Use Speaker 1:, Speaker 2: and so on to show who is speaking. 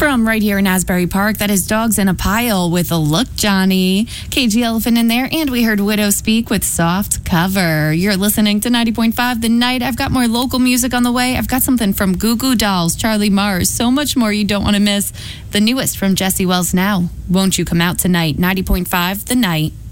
Speaker 1: From right here in Asbury Park, that is Dogs in a Pile with a Look Johnny. KG Elephant in there, and we heard Widow Speak with Soft Cover. You're listening to 90.5 The Night. I've got more local music on the way. I've got something from Goo Goo Dolls, Charlie Mars, so much more you don't want to miss. The newest from Jesse Wells Now. Won't You Come Out Tonight? 90.5 The Night.